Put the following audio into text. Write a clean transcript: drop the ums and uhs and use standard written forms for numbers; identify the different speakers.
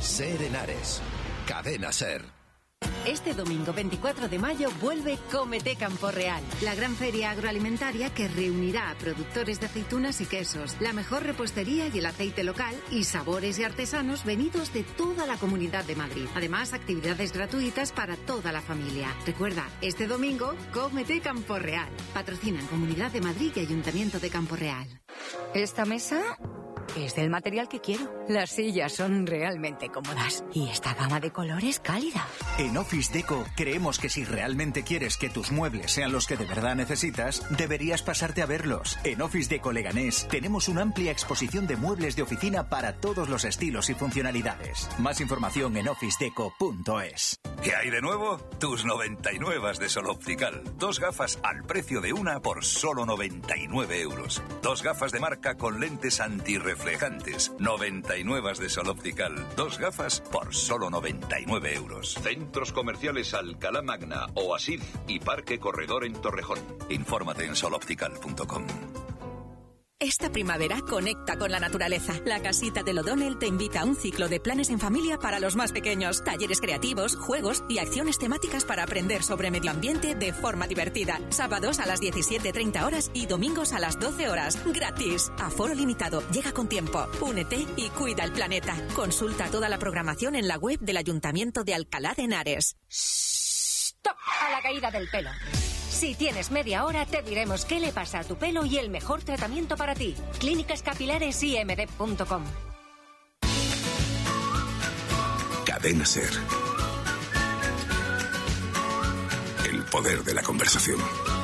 Speaker 1: Ser Henares. Cadena Ser.
Speaker 2: Este domingo 24 de mayo vuelve Cómete Campo Real, la gran feria agroalimentaria que reunirá a productores de aceitunas y quesos, la mejor repostería y el aceite local y sabores y artesanos venidos de toda la Comunidad de Madrid. Además, actividades gratuitas para toda la familia. Recuerda, este domingo, Cómete Campo Real. Patrocinan Comunidad de Madrid y Ayuntamiento de Campo Real.
Speaker 3: Esta mesa es del material que quiero. Las sillas son realmente cómodas y esta gama de colores cálida.
Speaker 4: En Office Deco creemos que si realmente quieres que tus muebles sean los que de verdad necesitas, deberías pasarte a verlos. En Office Deco Leganés tenemos una amplia exposición de muebles de oficina para todos los estilos y funcionalidades. Más información en officedeco.es.
Speaker 5: ¿Qué hay de nuevo? Tus 99 de Sol Optical. 2 gafas al precio de una por solo 99 euros. 2 gafas de marca con lentes antirreflejantes. 99 de Sol Optical. 2 gafas por solo 99 euros.
Speaker 6: Centros comerciales Alcalá Magna, Oasis y Parque Corredor en Torrejón.
Speaker 5: Infórmate en soloptical.com.
Speaker 7: Esta primavera conecta con la naturaleza. La Casita del O'Donnell te invita a un ciclo de planes en familia para los más pequeños, talleres creativos, juegos y acciones temáticas para aprender sobre medio ambiente de forma divertida. Sábados a las 17:30 horas y domingos a las 12 horas. Gratis. Aforo limitado. Llega con tiempo. Únete y cuida el planeta. Consulta toda la programación en la web del Ayuntamiento de Alcalá de Henares.
Speaker 3: ¡Stop! A la caída del pelo. Si tienes media hora, te diremos qué le pasa a tu pelo y el mejor tratamiento para ti. clínicascapilaresimd.com.
Speaker 1: Cadena Ser. El poder de la conversación.